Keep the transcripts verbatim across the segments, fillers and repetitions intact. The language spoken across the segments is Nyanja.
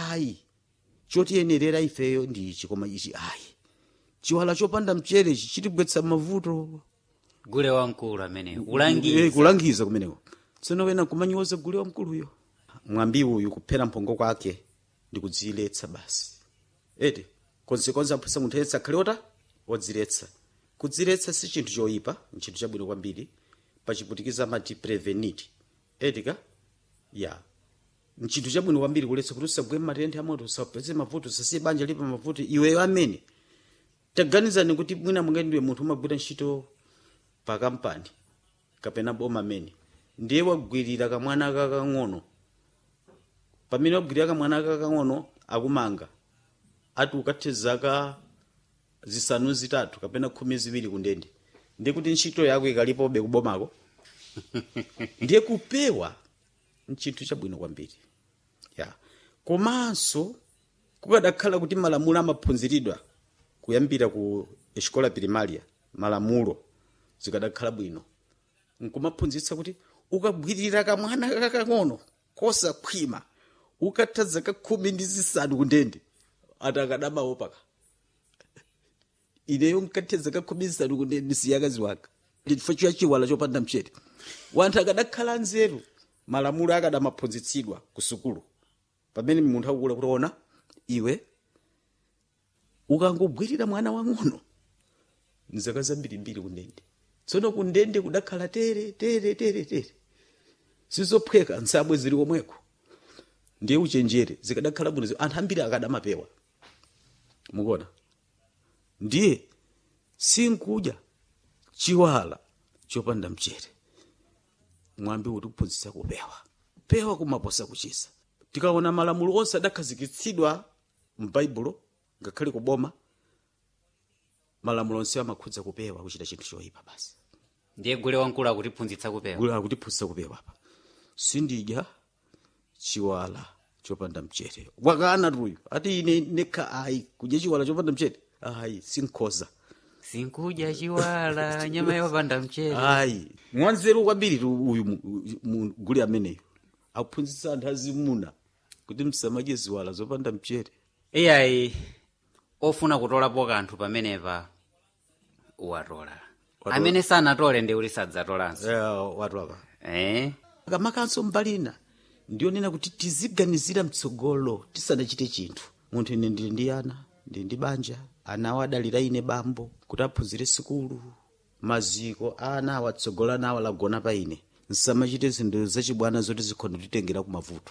ayi chotiyenerera ifeyo ndi ichi koma ichi ayi chiwala chopanda mchere chichitibwetsa mavuto. Gule wamkulu amene Eh, kulangiza kulangiza kumeneko tsono wena kumanyoza gule wamkuluyo. Mwambi uyu kuphera mphongo kwake ndi kudziletsa basi ete konsekonse aphunzitsa munthu yense akhale ota wodziletsa. Kudziletsa si chinthu choyipa, nchinthu chabwino kwambiri pachiputikiza amati preveniti etika ya nchinthu chabwino kwambiri kuletsa kuti usagwe matenda amoto, usapeze mavuto, usasiye banja lipa mavuto. Iweyo amene taganizani kuti mwina munge ndiwe munthu umagwira ntchito pa kampani kapena boma amene ndiye wagwirira kamwana kakang'ono. Pamene wagwirira kamwana kakang'ono akumanga ati ukathe zaka zisanu zitatu kapena khumi ziwiri kundende, ndiye kuti ntchito yako ikalipobe kubomako. Ndiye kupewa nchinthu chabwino kwambiri ya komanso kukadakhala kuti malamulo amaphunziridwa kuyambira ku escola primaria, malamulo zikadakhala bwino nkumaphunzitsa kuti ukagwirira kamwana kakang'ono kosakhwima ukatha zaka khumi ndi zisanu kundende atakadamawo paka ineyo nkathe zaka khumi zisanu kundende siyakazi waka chifukwa cha chiwala chopanda mchere. Wanthu akadakhala nzeru malamulo akadamaphunzitsidwa ku sukulu pamene munthu akukula kuti ona iwe ukangogwirira mwana wang'ono nzaka zambirimbiri kundende. Tsono kundende kudakhala tere tere tere tere sizophweka nsabwe zili komweko. Ndiye uchenjere zikadakhala bwino anthu ambiri akadamapewa mukuona. Ndiye sinkudya chiwala chopanda mchere. Mwambi kuti kuphunzitsa kupewa pewa kumaposa kuchisa. Tikaona malamulo onse adakhazikitsidwa m'Baibulo ngakhale kuboma malamulo onse amakhudza kupewa kuchita chinthu choyipa basi. ndiye gule wamkulu akutiphunzitsa kupewa. Gule akutiphunzitsa kupewa apa sindidya chiwala chopanda mchere. Wakana tuyu ati ine nekha ayi kudya chiwala chopanda mchere ayi sinkhoza sinkudya chiwala nyama yopanda mchere ayi. Mwanzeru kwambiri uyu gule ameneyo akuphunzitsa anthu azimuna kuti msamadye ziwala zopanda mchere. iyayi ofuna kutolapo kanthu pamenepa watola amene sanatole ndi uli sadzatolanso. Eh watola eh kamakanso mbalina ndionena kuti tiziganizira mtsogolo tisanachite chinthu. Munthu ine ndili ndi ana ndili ndi banja ana adalira ine bambo kuti aphunzire sikulu maziko ana awatsogola nawo lagona pa ine nsamachite zinthu zachibwana zoti zikhonde titengera ku mavuto.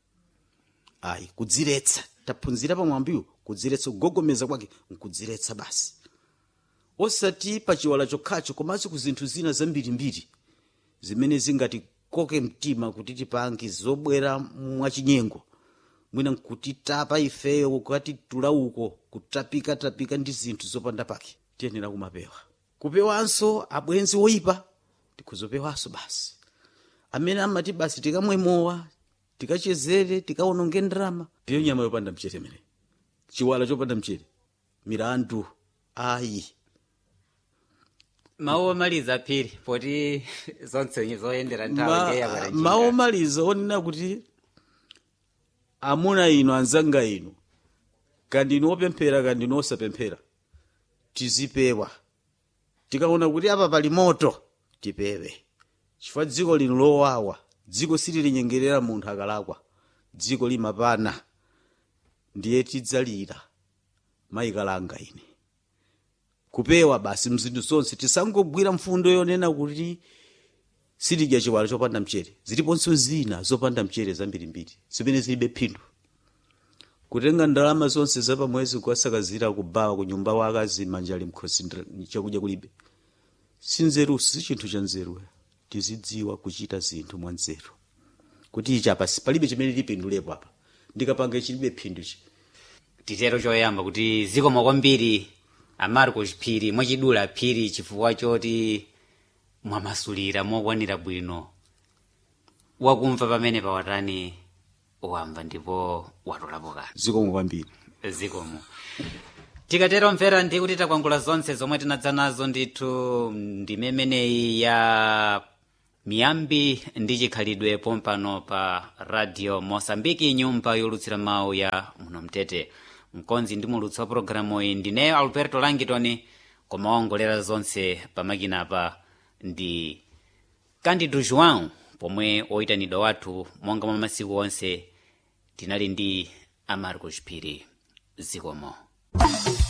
Ayi kudziretsa taphunzira pa mwambiwo kudziretsa kugogomeza kwake nkudziretsa basi osati pa chiwala chokhacho komanso ku zinthu zina zambirimbiri zimene zingati koke mtima kuti tipange zobwera mwachinyengo mwina nkutitapa ifeyo kukati tulauko kutapika tapika ndi zinthu zopanda pake. Tiyenera kumapewa kupewanso abwenzi oyipa tikuzopewanso basi amene amati basi tikamwemowa tikachezere tikaononge ndrama ndiyo nyama yopanda mchere mene chiwala chopanda mchere mirandu ayi. mawu omaliza phiri poti zonse zoyendera nthawi ndiye yakwera mawu omaliza onena kuti amuna ino anzanga ino kandi ino opemphera kandi ino osapemphera tizipewa. Tikaona kuti apa pali moto tipewe chifukwa dziko lino lowawa dziko sililinyengerera munthu akalakwa dziko limapana ndiye tidzalira mayikalanga ine kupewa basi mzinthu zonse tisangogwira mfundo yonena kuti silidya chiwala chopanda mchere. Ziliponso zina zopanda mchere zambirimbiri zimene zilibe phindu. Kutenga ndalama zonse zapamwezi kuwasakazira kubawa ku nyumba wakazi manjali mkhosi chakudya kulibe sinzeru si chinthu cha nzeru. Tizidziwa kuchita zinthu mwanzeru kuti ichi apa palibe chimene lipindulepo apa ndikapanga chilibe phindu chi. titero choyamba kuti zikomo kwambiri amariko chiphiri mwachidula phiri chifukwa choti mwamasulira mokwanira bwino wakumva pamene pawatani wamva ndipo watolapo kanthu. Zikomo kwambiri. Zikomo. Tikatero mvera ndi kuti takwangula zonse zomwe tinadza nazo ndithu ndimemeneyi ya miyambi ndi chikhalidwe pompano pa radio Mosambiki, nyumba yolutsira mawu ya muno mtete. Mkonzi ndi mulutsi wa programu iyi ndineyo Alberto Langitoni, koma waongolera zonse pamakinapa ndi Candido João, pomwe oyitanidwa wathu monga mwa masiku onse tinali ndi Amarcos Phiri. Zikomo.